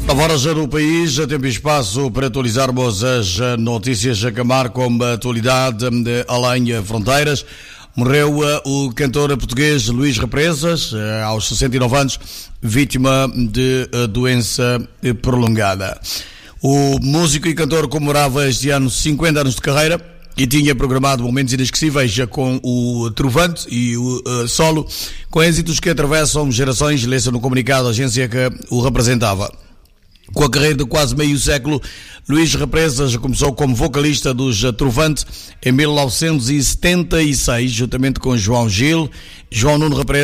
9 horas já no país, tempo e espaço para atualizarmos as notícias que marcam a atualidade além fronteiras. Morreu o cantor português Luís Represas, aos 69 anos, vítima de doença prolongada. O músico e cantor comemorava este ano 50 anos de carreira e tinha programado momentos inesquecíveis já com o Trovante e o Solo, com êxitos que atravessam gerações, lê-se no comunicado da agência que o representava. Com a carreira de quase meio século, Luís Represas começou como vocalista dos Trovante em 1976, juntamente com João Gil, João Nuno Represas,